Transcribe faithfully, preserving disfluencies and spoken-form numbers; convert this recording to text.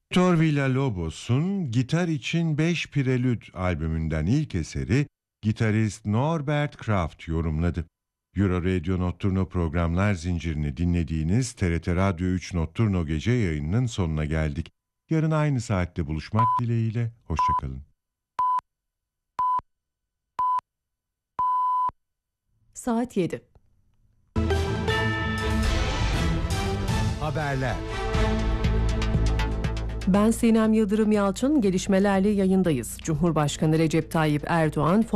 Victor Villa-Lobos'un Gitar için beş Prelüd albümünden ilk eseri gitarist Norbert Kraft yorumladı. Euro Radio Notturno programlar zincirini dinlediğiniz T R T Radyo üç Notturno gece yayınının sonuna geldik. Yarın aynı saatte buluşmak dileğiyle, hoşçakalın. Saat yedi. Haberler. Ben Sinem Yıldırım Yalçın, gelişmelerle yayındayız. Cumhurbaşkanı Recep Tayyip Erdoğan